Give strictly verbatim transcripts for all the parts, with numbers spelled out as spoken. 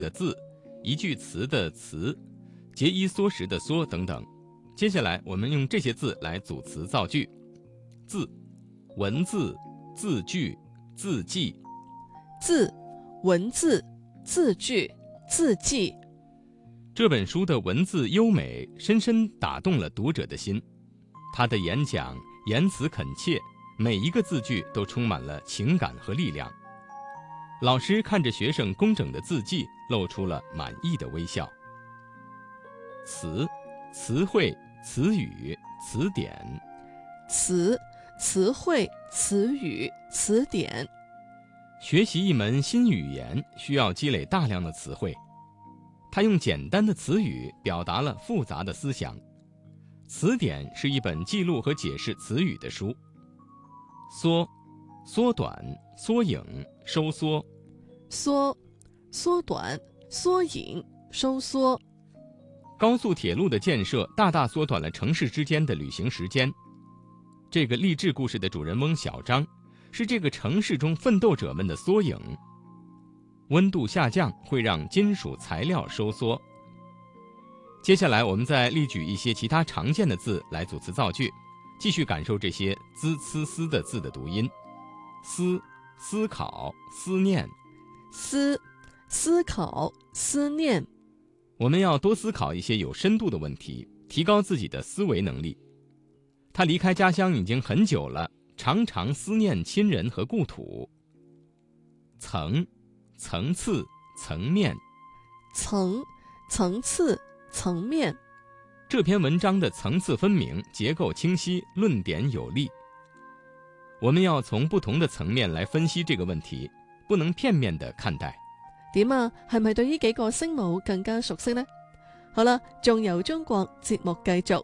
的字，一句词的词，节衣缩食的缩等等。接下来我们用这些字来组词造句。字，文字、字句、字迹。 字，文字、字句、字迹。 这本书的文字优美，深深打动了读者的心。他的演讲言辞恳切，每一个字句都充满了情感和力量。老师看着学生工整的字迹，露出了满意的微笑。词，词汇、词语、词典。 词，词汇、词语、词典。 学习一门新语言需要积累大量的词汇，他用简单的词语表达了复杂的思想。词典是一本记录和解释词语的书。缩，缩短、缩影、收缩。 缩，缩短、缩影、收缩。 高速铁路的建设大大缩短了城市之间的旅行时间。这个励志故事的主人翁小张，是这个城市中奋斗者们的缩影。温度下降会让金属材料收缩。接下来我们再例举一些其他常见的字来组词造句，继续感受这些滋呲丝的字的读音。思，思考、思念。 思，思考、思念。 我们要多思考一些有深度的问题，提高自己的思维能力。他离开家乡已经很久了，常常思念亲人和故土。层，层次、层面。 层，层次、层面。 这篇文章的层次分明，结構清晰，论点有力。我们要從不同的層面來分析這個問題，不能片面地看待。 點啊？係咪對呢幾個聲母更加熟悉呢？好啦，仲由中國節目繼續。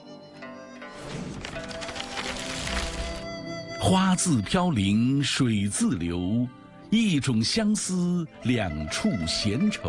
花自飄零水自流，一種相思兩處閒愁。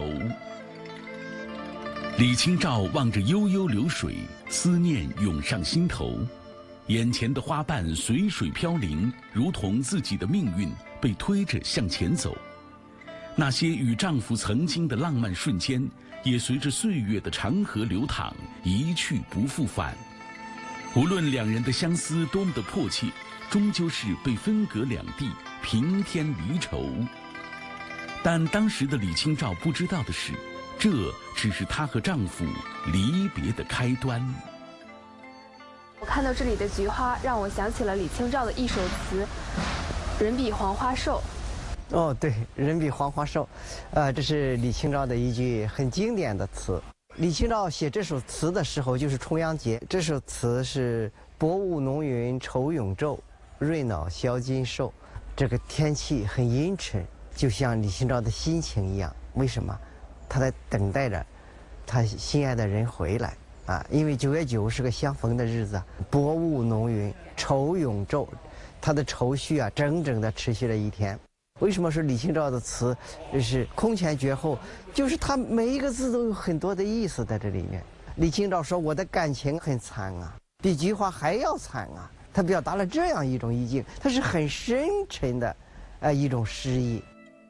李清照望着悠悠流水，思念湧上心頭。眼前的花瓣隨水飄零，如同自己的命運被推着向前走。那些與丈夫曾經的浪漫瞬間，也隨着歲月的長河流淌，一去不復返。無論兩人的相思多麼的迫切，終究是被分隔兩地，平添離愁。但當時的李清照不知道的是，這只是她和丈夫離別的開端。 我看到這裡的菊花，讓我想起了李清照的一首詞《人比黃花瘦》。 哦，對，人比黃花瘦，呃，這是李清照的一句很經典的詞。李清照寫這首詞的時候就是重陽節，這首詞是薄霧濃雲愁永晝，瑞腦銷金獸。這個天氣很陰沉，就像李清照的心情一樣。為什麼？她在等待着她心愛的人回來啊！因為九月九是個相逢的日子，薄霧濃雲愁永晝，她的愁緒啊，整整的持續了一天。為什麼說李清照的詞就是空前絕後？就是他每一個字都有很多的意思在這裡面。李清照說：“我的感情很慘啊，比菊花還要慘啊。”他表達了這樣一種意境，它是很深沉的，呃，一種詩意。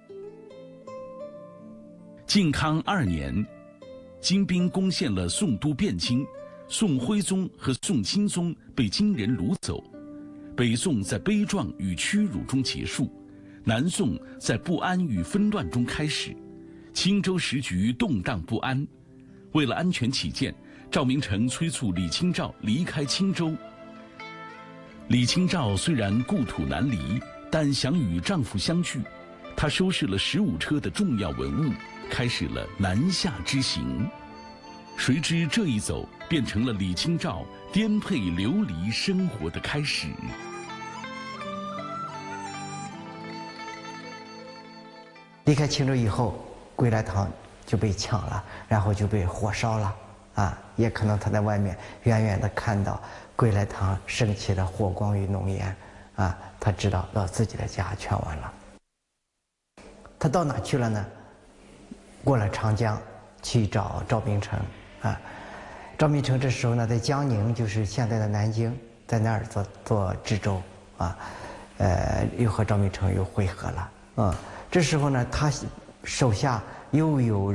靖康二年，金兵攻陷了宋都汴京，宋徽宗和宋钦宗被金人掳走，北宋在悲壯與屈辱中結束。南宋在不安與紛亂中開始，青州時局動盪不安。為了安全起見，趙明誠催促李清照離開青州。李清照雖然故土難離，但想與丈夫相聚。她收拾了十五車的重要文物，開始了南下之行。誰知這一走，變成了李清照顛沛流離生活的開始。 離開青州以後，歸來堂就被搶了，然後就被火燒了。啊，也可能他在外面遠遠地看到歸來堂升起了火光與濃煙，啊，他知道到自己的家全完了。他到哪去了呢？過了長江去找趙明誠。啊，趙明誠這時候呢，在江寧，就是現在的南京，在那兒做做知州。啊，呃，又和趙明誠又會合了。嗯。這時候呢，他手下又有